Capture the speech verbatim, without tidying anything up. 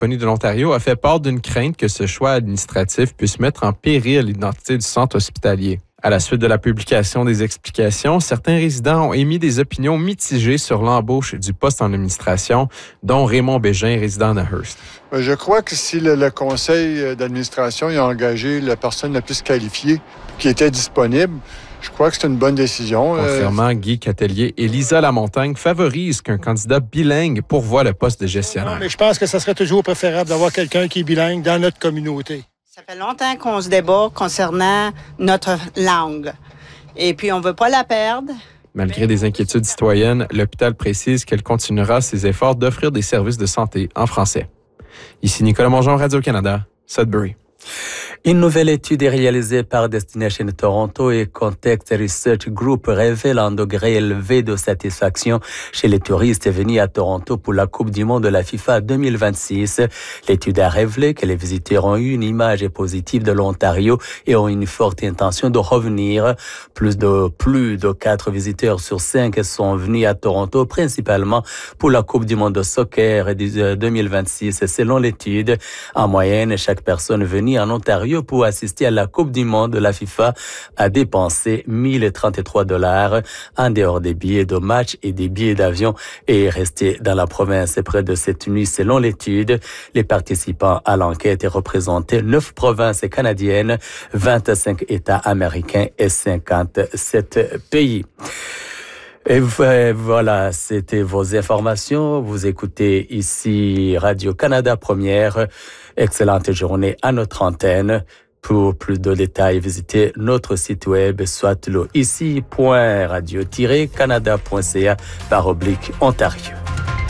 de l'Ontario a fait part d'une crainte que ce choix administratif puisse mettre en péril l'identité du centre hospitalier. À la suite de la publication des explications, certains résidents ont émis des opinions mitigées sur l'embauche du poste en administration, dont Raymond Bégin, résident de Hearst. Je crois que si le, le conseil d'administration a engagé la personne la plus qualifiée qui était disponible, je crois que c'est une bonne décision. Contrairement, Guy Catelier et Lisa Lamontagne favorisent qu'un candidat bilingue pourvoie le poste de gestionnaire. Non, mais je pense que ça serait toujours préférable d'avoir quelqu'un qui est bilingue dans notre communauté. Ça fait longtemps qu'on se débat concernant notre langue. Et puis, on ne veut pas la perdre. Malgré des inquiétudes citoyennes, l'hôpital précise qu'elle continuera ses efforts d'offrir des services de santé en français. Ici Nicolas Mongeon, Radio-Canada, Sudbury. Une nouvelle étude réalisée par Destination Toronto et Context Research Group révèle un degré élevé de satisfaction chez les touristes venus à Toronto pour la Coupe du monde de la FIFA deux mille vingt-six. L'étude a révélé que les visiteurs ont eu une image positive de l'Ontario et ont une forte intention de revenir. Plus de plus de quatre visiteurs sur cinq sont venus à Toronto, principalement pour la Coupe du monde de soccer deux mille vingt-six. Selon l'étude, en moyenne, chaque personne venue en Ontario pour assister à la Coupe du monde de la FIFA a dépensé mille trente-trois dollars en dehors des billets de match et des billets d'avion et est resté dans la province près de cette nuit. Selon l'étude, les participants à l'enquête représentaient neuf provinces canadiennes, vingt-cinq États américains et cinquante-sept pays. Et voilà, c'était vos informations. Vous écoutez ici Radio-Canada Première. Excellente journée à notre antenne. Pour plus de détails, visitez notre site web, soit le ici point radio tiret canada point c a par oblique Ontario.